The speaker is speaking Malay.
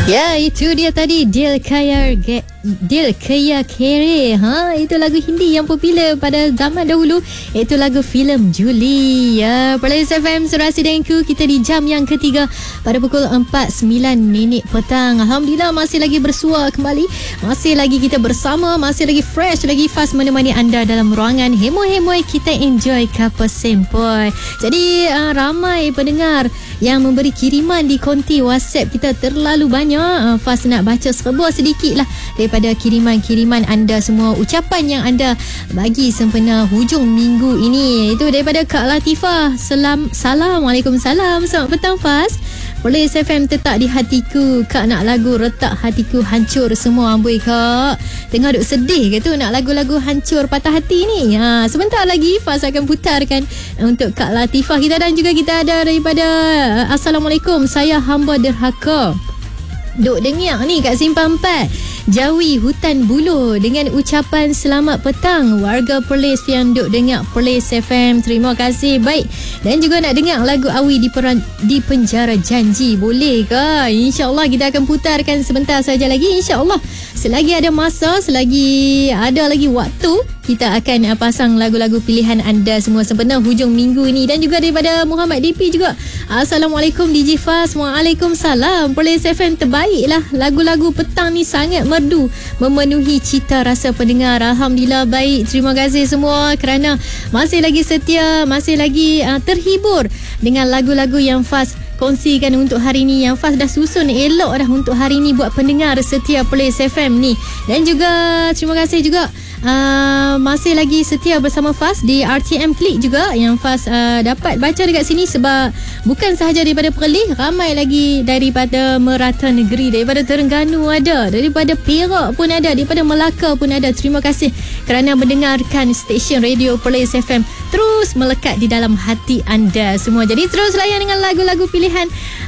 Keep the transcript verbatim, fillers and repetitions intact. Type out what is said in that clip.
Ya, itu dia tadi Dil Kaya Ge- Dil Kaya Kere. Ha, itu lagu Hindi yang popular pada zaman dahulu. Itu lagu filem Juli. Ya, Perlis F M Serasi Dengku, kita di jam yang ketiga pada pukul empat sembilan minit petang. Alhamdulillah masih lagi bersua kembali. Masih lagi kita bersama, masih lagi fresh, lagi fast menemani anda dalam ruangan hemoi-hemoi kita enjoy kapal sempoi. Jadi uh, ramai pendengar yang memberi kiriman di konti WhatsApp kita terlalu banyak. Uh, Fas nak baca sebuah sedikit lah daripada kiriman-kiriman anda semua, ucapan yang anda bagi sempena hujung minggu ini. Itu daripada Kak Latifah. Salam, Assalamualaikum, salam. Selamat petang Fas. Perlis F M tetap di hatiku. Kak nak lagu retak hatiku hancur semua. Amboi Kak, tengah duk sedih ke tu nak lagu-lagu hancur patah hati ni. Ha, sebentar lagi Fas akan putarkan untuk Kak Latifah kita. Dan juga kita ada daripada Assalamualaikum, saya hamba derhaka duk dengar ni kat Simpang empat Jawi Hutan Buluh dengan ucapan selamat petang warga Perlis yang duk dengar Perlis F M. Terima kasih. Baik, dan juga nak dengar lagu Awi di, peran, di Penjara Janji, boleh ke? InsyaAllah kita akan putarkan sebentar saja lagi. InsyaAllah selagi ada masa, selagi ada lagi waktu, kita akan uh, pasang lagu-lagu pilihan anda semua sempena hujung minggu ini. Dan juga daripada Muhammad D P juga, Assalamualaikum D J Fas. Waalaikumsalam. Perlis F M terbaik lah. Lagu-lagu petang ni sangat merdu, memenuhi cita rasa pendengar. Alhamdulillah baik. Terima kasih semua kerana masih lagi setia, masih lagi uh, terhibur dengan lagu-lagu yang Fas kongsikan untuk hari ni, yang Fas dah susun elok dah untuk hari ni buat pendengar setia Perlis F M ni. Dan juga terima kasih juga Uh, masih lagi setia bersama Fas di R T M Klik juga, yang Fas uh, dapat baca dekat sini, sebab bukan sahaja daripada Perlis, ramai lagi daripada merata negeri, daripada Terengganu ada, daripada Perak pun ada, daripada Melaka pun ada. Terima kasih kerana mendengarkan stesen radio Perlis F M terus melekat di dalam hati anda semua. Jadi terus layan dengan lagu-lagu pilihan